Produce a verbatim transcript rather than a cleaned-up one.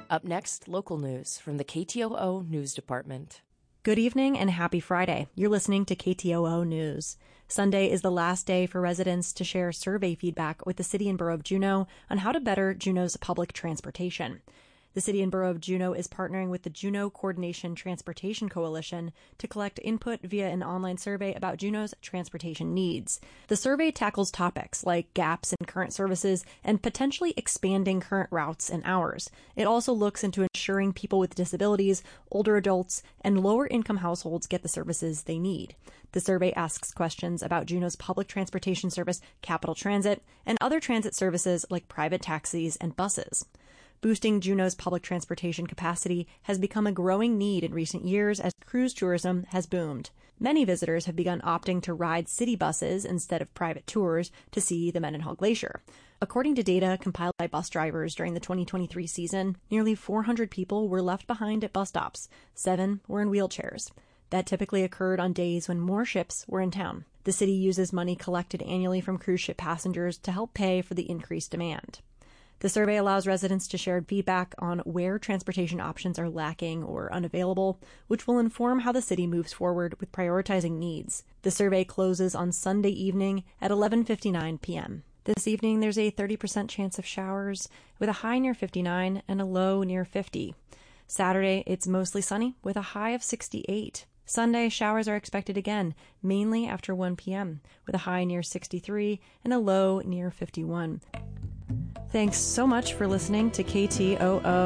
Up next, local news from the K T O O News Department. Good evening and happy Friday. You're listening to K T O O News. Sunday is the last day for residents to share survey feedback with the City and Borough of Juneau on how to better Juneau's public transportation. The City and Borough of Juneau is partnering with the Juneau Coordination Transportation Coalition to collect input via an online survey about Juneau's transportation needs. The survey tackles topics like gaps in current services and potentially expanding current routes and hours. It also looks into ensuring people with disabilities, older adults, and lower-income households get the services they need. The survey asks questions about Juneau's public transportation service, Capital Transit, and other transit services like private taxis and buses. Boosting Juneau's public transportation capacity has become a growing need in recent years as cruise tourism has boomed. Many visitors have begun opting to ride city buses instead of private tours to see the Mendenhall Glacier. According to data compiled by bus drivers during the twenty twenty-three season, nearly four hundred people were left behind at bus stops. Seven were in wheelchairs. That typically occurred on days when more ships were in town. The city uses money collected annually from cruise ship passengers to help pay for the increased demand. The survey allows residents to share feedback on where transportation options are lacking or unavailable, which will inform how the city moves forward with prioritizing needs. The survey closes on Sunday evening at eleven fifty-nine p.m. This evening, there's a thirty percent chance of showers, with a high near fifty-nine and a low near fifty. Saturday, it's mostly sunny, with a high of sixty-eight. Sunday, showers are expected again, mainly after one p.m., with a high near sixty-three and a low near fifty-one. Thanks so much for listening to K T O O.